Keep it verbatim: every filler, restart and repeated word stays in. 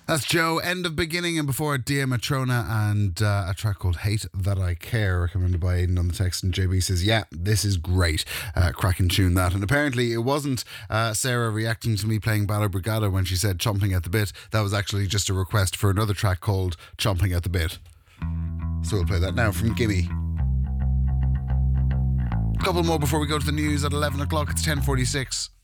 That's Joe, End of Beginning, and before it, Dia Matrona and uh, a track called Hate That I Care, recommended by Aidan on the text, and J B says, yeah, this is great. Uh, cracking tune that. And apparently it wasn't uh, Sarah reacting to me playing Bala Brigada when she said chomping at the bit. That was actually just a request for another track called Chomping at the Bit. So we'll play that now from Gimme. A couple more before we go to the news at eleven o'clock. It's ten forty-six.